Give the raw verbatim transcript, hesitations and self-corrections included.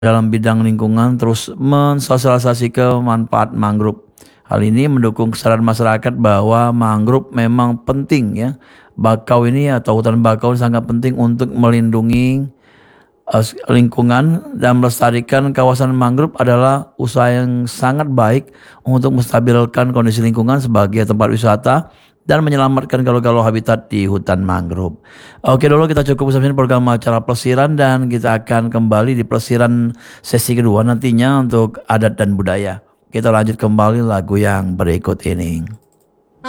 dalam bidang lingkungan terus mensosialisasikan manfaat mangrove. Hal ini mendukung kesadaran masyarakat bahwa mangrove memang penting ya. Bakau ini atau hutan bakau sangat penting untuk melindungi uh, lingkungan dan melestarikan kawasan mangrove adalah usaha yang sangat baik untuk menstabilkan kondisi lingkungan sebagai tempat wisata dan menyelamatkan galau-galau habitat di hutan mangrove. Oke dulu kita cukup sampai program acara pelesiran dan kita akan kembali di pelesiran sesi kedua nantinya untuk adat dan budaya. Kita lanjut kembali lagu yang berikut ini.